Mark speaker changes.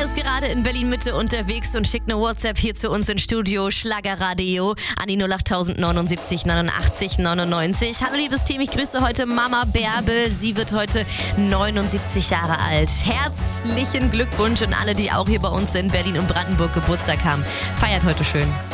Speaker 1: ist gerade in Berlin-Mitte unterwegs und schickt eine WhatsApp hier zu uns ins Studio, Schlagerradio, an die 08000 79 89 99. Hallo liebes Team, ich grüße heute Mama Bärbel. Sie wird heute 79 Jahre alt. Herzlichen Glückwunsch an alle, die auch hier bei uns in Berlin und Brandenburg Geburtstag haben. Feiert heute schön.